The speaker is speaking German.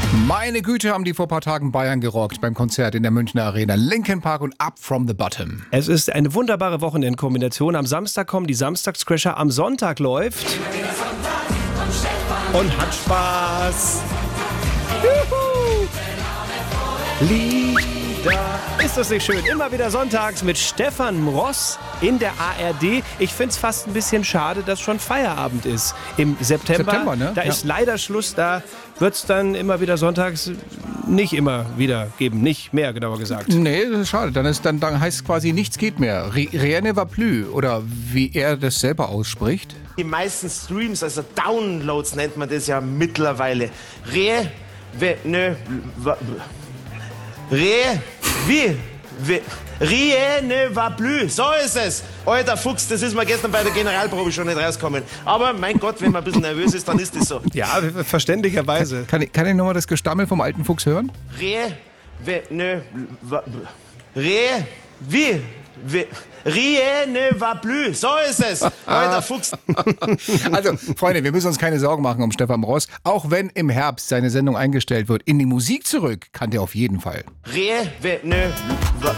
Meine Güte, haben die vor ein paar Tagen Bayern gerockt beim Konzert in der Münchner Arena. Linkin Park und Up From The Bottom. Es ist eine wunderbare Wochenendkombination. Am Samstag kommen die Samstagscrasher, am Sonntag läuft und hat Spaß. Juhu! Lieder. Ist das nicht schön? Immer wieder sonntags mit Stefan Mross in der ARD. Ich finde es fast ein bisschen schade, dass schon Feierabend ist im September. Ne? Da ist leider Schluss, da wird es dann immer wieder sonntags nicht immer wieder geben. Nicht mehr, genauer gesagt. Nee, das ist schade. Dann heißt es quasi, nichts geht mehr. Rien ne va plus. Oder wie er das selber ausspricht. Die meisten Streams, also Downloads nennt man das ja mittlerweile. Rien ne va plus. So ist es. Alter Fuchs, das ist mir gestern bei der Generalprobe schon nicht rausgekommen. Aber mein Gott, wenn man ein bisschen nervös ist, dann ist das so. Ja, verständlicherweise. Kann ich nochmal das Gestammel vom alten Fuchs hören? Rien ne va plus. So ist es. Alter Fuchs. Also, Freunde, wir müssen uns keine Sorgen machen um Stefan Mross. Auch wenn im Herbst seine Sendung eingestellt wird, in die Musik zurück kann der auf jeden Fall. Rien ne va